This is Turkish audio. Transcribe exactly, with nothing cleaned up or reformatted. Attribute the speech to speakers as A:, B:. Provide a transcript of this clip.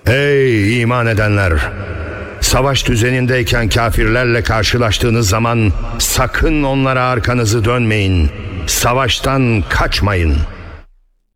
A: Ey iman edenler! Savaş düzenindeyken kafirlerle karşılaştığınız zaman sakın onlara arkanızı dönmeyin. Savaştan kaçmayın.